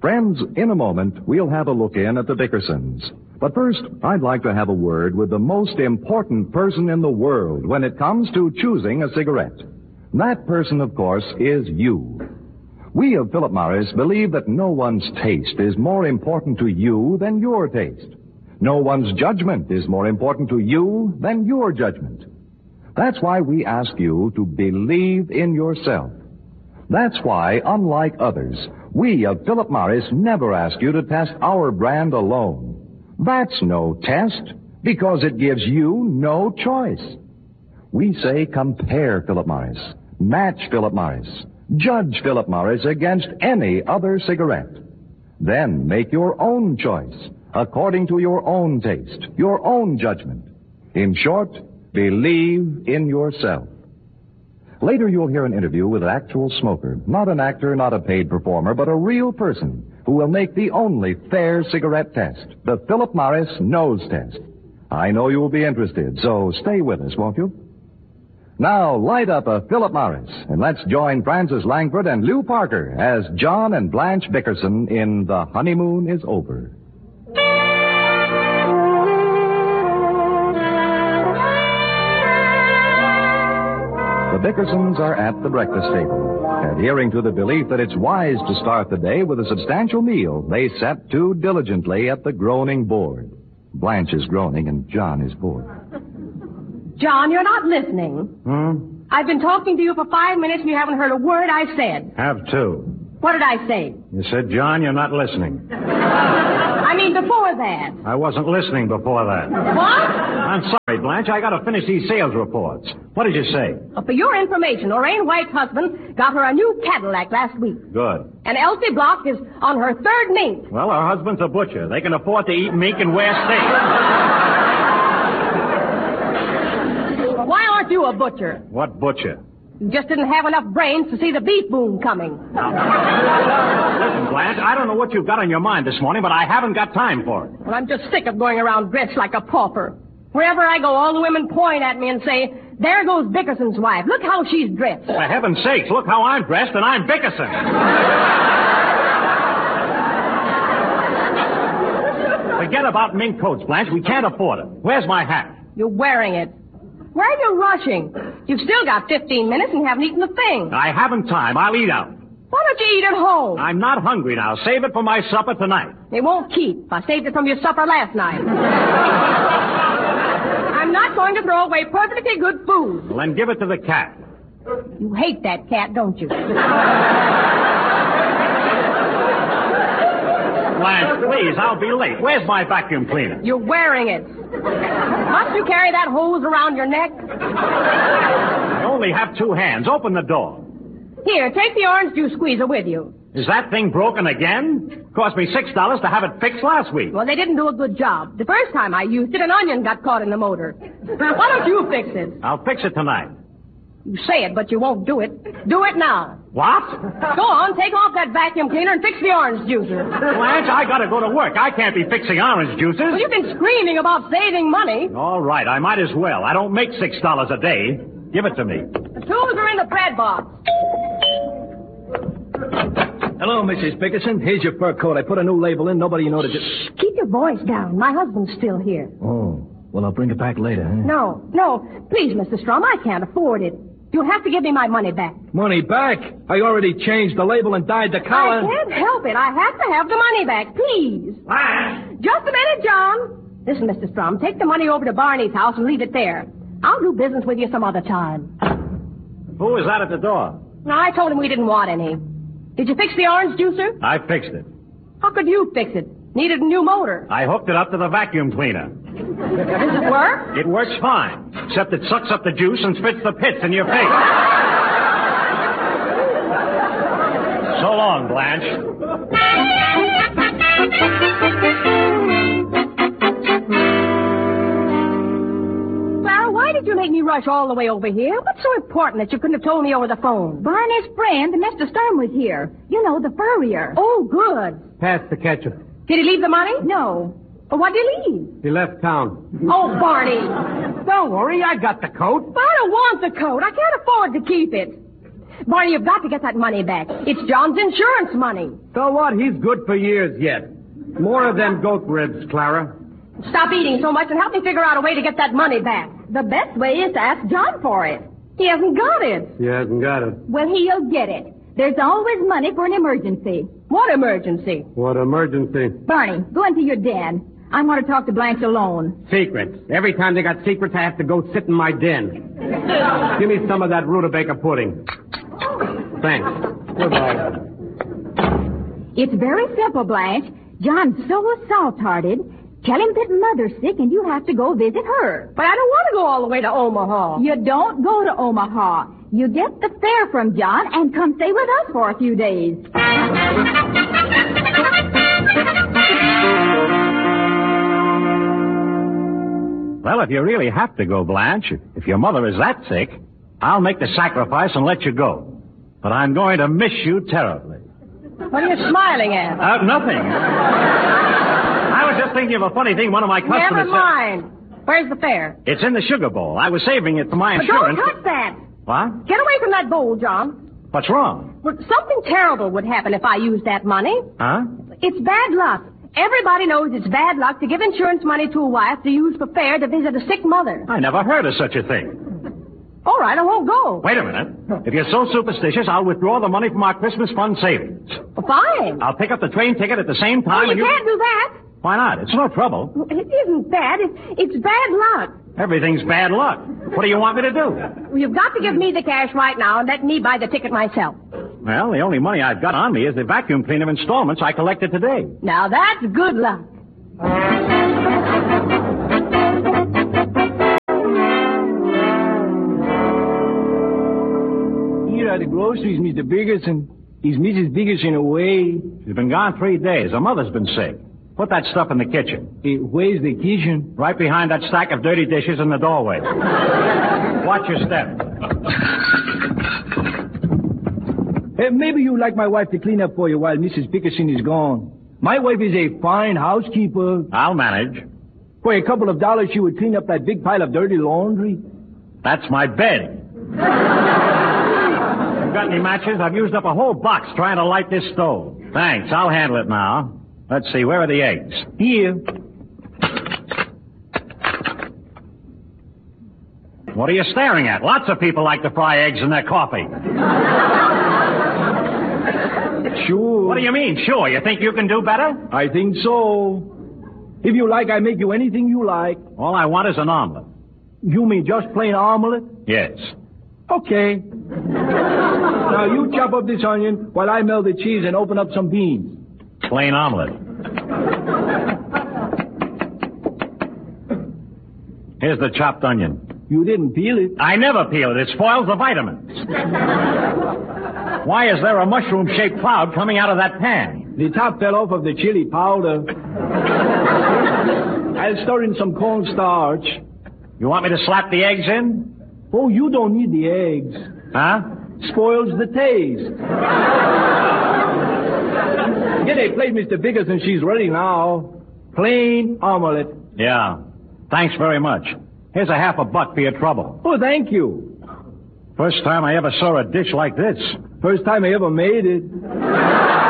Friends, in a moment, we'll have a look in at the Dickersons. But first, I'd like to have a word with the most important person in the world when it comes to choosing a cigarette. That person, of course, is you. We of Philip Morris believe that no one's taste is more important to you than your taste. No one's judgment is more important to you than your judgment. That's why we ask you to believe in yourself. That's why, unlike others, we of Philip Morris never ask you to test our brand alone. That's no test, because it gives you no choice. We say compare Philip Morris, match Philip Morris, judge Philip Morris against any other cigarette. Then make your own choice, according to your own taste, your own judgment. In short, believe in yourself. Later you'll hear an interview with an actual smoker, not an actor, not a paid performer, but a real person who will make the only fair cigarette test, the Philip Morris nose test. I know you will be interested, so stay with us, won't you? Now, light up a Philip Morris, and let's join Frances Langford and Lou Parker as John and Blanche Dickerson in The Honeymoon is Over. The Dickersons are at the breakfast table. Adhering to the belief that it's wise to start the day with a substantial meal, they set to diligently at the groaning board. Blanche is groaning and John is bored. John, you're not listening. I've been talking to you for 5 minutes and you haven't heard a word I said. Have to. What did I say? You said, John, you're not listening. I mean before that. I wasn't listening before that. What? I'm sorry, Blanche. I got to finish these sales reports. What did you say? Well, for your information, Lorraine White's husband got her a new Cadillac last week. Good. And Elsie Block is on her third mink. Well, her husband's a butcher. They can afford to eat mink and wear steak. Well, why aren't you a butcher? What butcher? You just didn't have enough brains to see the beef boom coming. Listen, Blanche, I don't know what you've got on your mind this morning, but I haven't got time for it. Well, I'm just sick of going around dressed like a pauper. Wherever I go, all the women point at me and say, there goes Dickerson's wife. Look how she's dressed. For heaven's sakes, look how I'm dressed, and I'm Dickerson. Forget about mink coats, Blanche. We can't afford it. Where's my hat? You're wearing it. Where are you rushing? You've still got 15 minutes and haven't eaten a thing. I haven't time. I'll eat out. Why don't you eat at home? I'm not hungry now. Save it for my supper tonight. It won't keep. I saved it from your supper last night. I'm not going to throw away perfectly good food. Well, then give it to the cat. You hate that cat, don't you? Blanche, please, I'll be late. Where's my vacuum cleaner? You're wearing it. Must you carry that hose around your neck? I only have 2 hands. Open the door. Here, take the orange juice squeezer with you. Is that thing broken again? Cost me $6 to have it fixed last week. Well, they didn't do a good job. The first time I used it, an onion got caught in the motor. Why don't you fix it? I'll fix it tonight. You say it, but you won't do it. Do it now. What? Go on, take off that vacuum cleaner and fix the orange juicer. Blanche, I gotta go to work. I can't be fixing orange juices. Well, you've been screaming about saving money. All right, I might as well. I don't make $6 a day. Give it to me. The tools are in the bread box. Hello, Mrs. Dickerson. Here's your fur coat. I put a new label in. Nobody noticed it. Keep your voice down. My husband's still here. Oh, well, I'll bring it back later, huh? No. Please, Mr. Strum, I can't afford it. You'll have to give me my money back. Money back? I already changed the label and dyed the collar. I can't help it. I have to have the money back, please. Blanche! Just a minute, John. Listen, Mr. Strum, take the money over to Barney's house and leave it there. I'll do business with you some other time. Who is that at the door? No, I told him we didn't want any. Did you fix the orange juicer? I fixed it. How could you fix it? Needed a new motor. I hooked it up to the vacuum cleaner. Does it work? It works fine, except it sucks up the juice and spits the pits in your face. So long, Blanche. Clara, why did you make me rush all the way over here? What's so important that you couldn't have told me over the phone? Barney's friend, Mr. Sturm, was here. You know, the furrier. Oh, good. Pass the ketchup. Did he leave the money? No. But what did he leave? He left town. Oh, Barney. Don't worry, I got the coat. But I don't want the coat. I can't afford to keep it. Barney, you've got to get that money back. It's John's insurance money. So what? He's good for years yet. More of them goat ribs, Clara. Stop eating so much and help me figure out a way to get that money back. The best way is to ask John for it. He hasn't got it. He hasn't got it. Well, he'll get it. There's always money for an emergency. What emergency? What emergency? Barney, go into your den. I want to talk to Blanche alone. Secrets. Every time they got secrets, I have to go sit in my den. Give me some of that rutabaga pudding. Thanks. Goodbye. It's very simple, Blanche. John's so salt-hearted. Tell him that Mother's sick and you have to go visit her. But I don't want to go all the way to Omaha. You don't go to Omaha. You get the fare from John and come stay with us for a few days. Well, if you really have to go, Blanche, if your mother is that sick, I'll make the sacrifice and let you go. But I'm going to miss you terribly. What are you smiling at? Nothing. I was just thinking of a funny thing one of my customers Never mind. Where's the fare? It's in the sugar bowl. I was saving it for my But insurance. don't touch that. What? Get away from that bowl, John. What's wrong? Well, something terrible would happen if I used that money. Huh? It's bad luck. Everybody knows it's bad luck to give insurance money to a wife to use for fare to visit a sick mother. I never heard of such a thing. All right, I won't go. Wait a minute. If you're so superstitious, I'll withdraw the money from our Christmas fund savings. Well, fine. I'll pick up the train ticket at the same time. Oh, you can't do that. Why not? It's no trouble. It isn't bad. It's bad luck. Everything's bad luck. What do you want me to do? You've got to give me the cash right now and let me buy the ticket myself. Well, the only money I've got on me is the vacuum cleaner installments I collected today. Now, that's good luck. Here are the groceries, Mr. Biggerson. Is Mrs. Biggerson away? She's been gone 3 days. Her mother's been sick. Put that stuff in the kitchen. Where's the kitchen? Right behind that stack of dirty dishes in the doorway. Watch your step. Maybe you'd like my wife to clean up for you while Mrs. Bickerson is gone. My wife is a fine housekeeper. I'll manage. For a couple of dollars, she would clean up that big pile of dirty laundry. That's my bed. You got any matches? I've used up a whole box trying to light this stove. Thanks. I'll handle it now. Let's see. Where are the eggs? Here. What are you staring at? Lots of people like to fry eggs in their coffee. Sure. What do you mean, sure? You think you can do better? I think so. If you like, I make you anything you like. All I want is an omelet. You mean just plain omelet? Yes. Okay. Now you chop up this onion while I melt the cheese and open up some beans. Plain omelet. Here's the chopped onion. You didn't peel it. I never peel it. It spoils the vitamins. Why is there a mushroom-shaped cloud coming out of that pan? The top fell off of the chili powder. I'll stir in some cornstarch. You want me to slap the eggs in? Oh, you don't need the eggs. Huh? Spoils the taste. Get a plate, Mr. Bickerson. She's ready now. Plain omelet. Yeah. Thanks very much. Here's $50 for your trouble. Oh, thank you. First time I ever saw a dish like this. First time I ever made it.